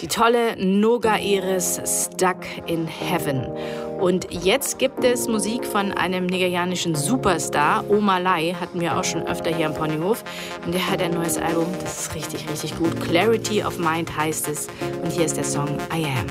Die tolle Noga Eres Stuck in Heaven. Und jetzt gibt es Musik von einem nigerianischen Superstar. Omalai hatten wir auch schon öfter hier am Ponyhof. Und der hat ein neues Album, das ist richtig, richtig gut. Clarity of Mind heißt es. Und hier ist der Song I Am.